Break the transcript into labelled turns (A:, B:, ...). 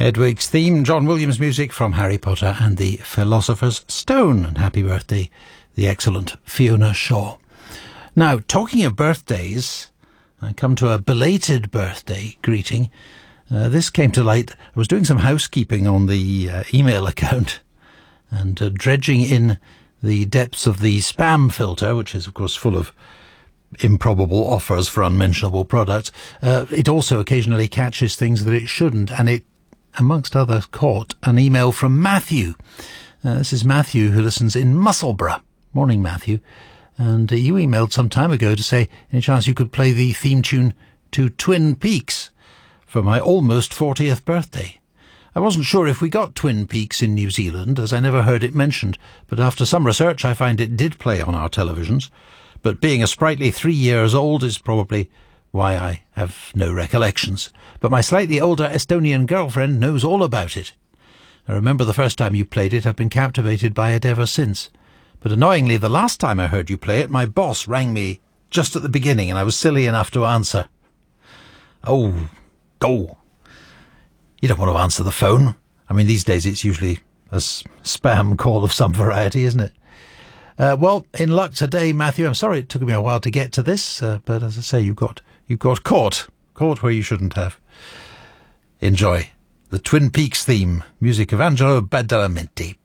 A: Hedwig's theme, John Williams music from Harry Potter and the Philosopher's Stone. And happy birthday, the excellent Fiona Shaw. Now, talking of birthdays, I come to a belated birthday greeting. This came to light. I was doing some housekeeping on the email account and dredging in the depths of the spam filter, which is, of course, full of improbable offers for unmentionable products. It also occasionally catches things that it shouldn't, and it, amongst others, caught an email from Matthew. This is Matthew, who listens in Musselburgh. Morning, Matthew. And you emailed some time ago to say, any chance you could play the theme tune to Twin Peaks for my almost 40th birthday. I wasn't sure if we got Twin Peaks in New Zealand, as I never heard it mentioned, but after some research I find it did play on our televisions. But being a sprightly 3 years old is probably why I have no recollections. But my slightly older Estonian girlfriend knows all about it. I remember the first time you played it. I've been captivated by it ever since. But annoyingly, the last time I heard you play it, my boss rang me just at the beginning and I was silly enough to answer. Oh. You don't want to answer the phone. I mean, these days it's usually a spam call of some variety, isn't it? Well, in luck today, Matthew. I'm sorry it took me a while to get to this, but as I say, you got caught where you shouldn't have. Enjoy the Twin Peaks theme, music of Angelo Badalamenti.